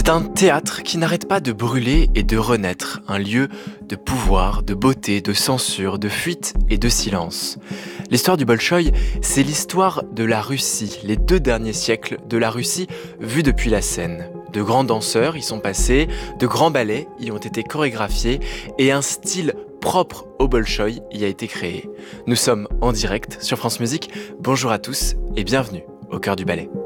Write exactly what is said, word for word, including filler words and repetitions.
un théâtre qui n'arrête pas de brûler et de renaître, un lieu de pouvoir, de beauté, de censure, de fuite et de silence. L'histoire du Bolchoï, c'est l'histoire de la Russie, les deux derniers siècles de la Russie vus depuis la scène. De grands danseurs y sont passés, de grands ballets y ont été chorégraphiés et un style propre au Bolchoï y a été créé. Nous sommes en direct sur France Musique. Bonjour à tous et bienvenue au cœur du ballet.